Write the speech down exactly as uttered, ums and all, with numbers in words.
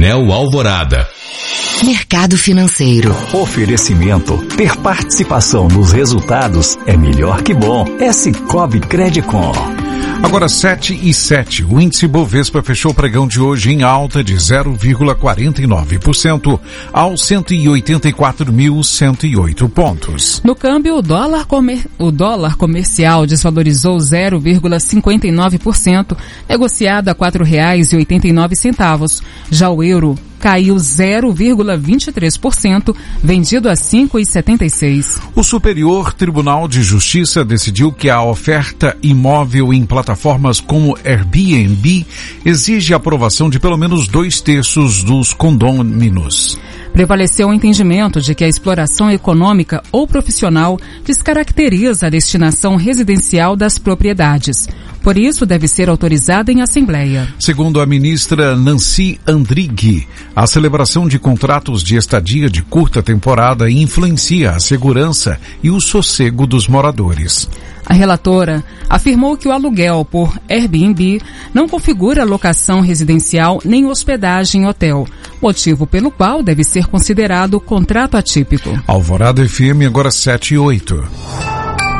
Coronel Alvorada. Mercado Financeiro. Oferecimento. Ter participação nos resultados é melhor que bom. É Sicoob Credicom. Agora sete e sete. O índice Bovespa fechou o pregão de hoje em alta de zero vírgula quarenta e nove por cento aos cento e oitenta e quatro mil cento e oito pontos. No câmbio, o dólar, comer... o dólar comercial desvalorizou zero vírgula cinquenta e nove por cento, negociado a quatro reais e oitenta e nove centavos. Já o euro caiu zero vírgula vinte e três por cento, vendido a cinco reais e setenta e seis centavos. O Superior Tribunal de Justiça decidiu que a oferta imóvel em plataformas como Airbnb exige a aprovação de pelo menos dois terços dos condôminos. Prevaleceu o entendimento de que a exploração econômica ou profissional descaracteriza a destinação residencial das propriedades. Por isso, deve ser autorizada em assembleia. Segundo a ministra Nancy Andrighi, a celebração de contratos de estadia de curta temporada influencia a segurança e o sossego dos moradores. A relatora afirmou que o aluguel por Airbnb não configura locação residencial nem hospedagem em hotel, motivo pelo qual deve ser considerado contrato atípico. Alvorada F M, agora sete e oito.